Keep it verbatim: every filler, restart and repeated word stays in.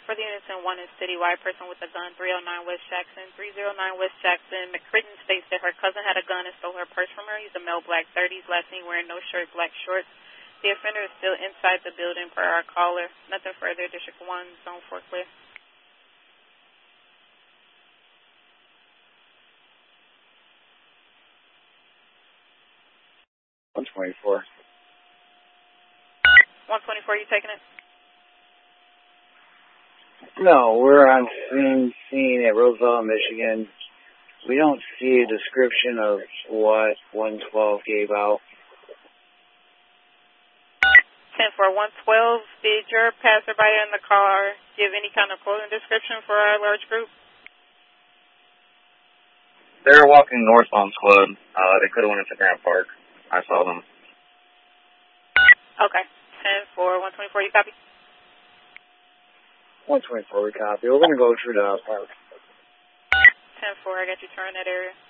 For the units in one is citywide, person with a gun, three oh nine West Jackson. three oh nine West Jackson, McCritton states that her cousin had a gun and stole her purse from her. He's a male, black thirties, last seen wearing no shirt, black shorts. The offender is still inside the building per our caller. Nothing further. District one, zone four clear. one twenty-four. one twenty-four, you taking it? No, we're on scene, scene at Roosevelt, Michigan. We don't see a description of what one twelve gave out. ten for one twelve, did your passerby in the car give any kind of clothing description for our large group? They were walking northbound squad. Uh, they could have went into Grant Park. I saw them. Okay. ten for one twenty-four, you copy? one twenty-four, we copy. We're going to go through the park. ten four, I got you turn that area.